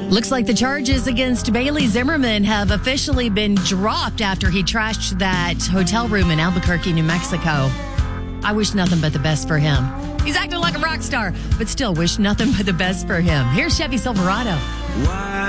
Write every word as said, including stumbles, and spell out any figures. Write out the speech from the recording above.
Looks like the charges against Bailey Zimmerman have officially been dropped after he trashed that hotel room in Albuquerque, New Mexico. I wish nothing but the best for him. He's acting like a rock star, but still wish nothing but the best for him. Here's Chevy Silverado. Why?